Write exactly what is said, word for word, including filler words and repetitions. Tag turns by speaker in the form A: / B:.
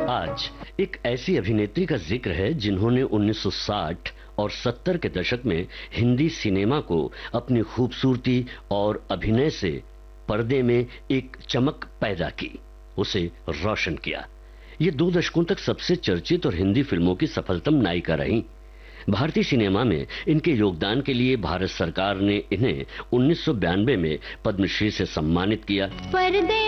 A: आज एक ऐसी अभिनेत्री का जिक्र है जिन्होंने उन्नीस सौ साठ और सत्तर के दशक में हिंदी सिनेमा को अपनी खूबसूरती और अभिनय से पर्दे में एक चमक पैदा की, उसे रोशन किया। ये दो दशकों तक सबसे चर्चित और हिंदी फिल्मों की सफलतम नायिका रहीं। भारतीय सिनेमा में इनके योगदान के लिए भारत सरकार ने इन्हें उन्नीस सौ बयानवे में पद्मश्री से सम्मानित किया।